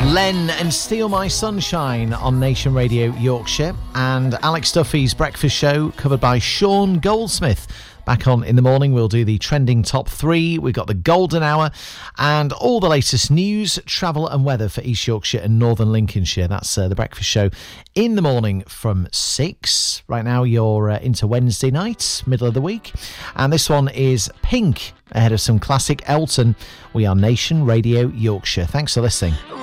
Len and Steal My Sunshine on Nation Radio Yorkshire, and Alex Duffy's Breakfast Show covered by Sean Goldsmith. Back on in the morning, we'll do the trending top 3. We've got the golden hour and all the latest news, travel and weather for East Yorkshire and Northern Lincolnshire. That's the Breakfast Show in the morning from 6. Right now, you're into Wednesday night, middle of the week. And this one is Pink, ahead of some classic Elton. We are Nation Radio Yorkshire. Thanks for listening.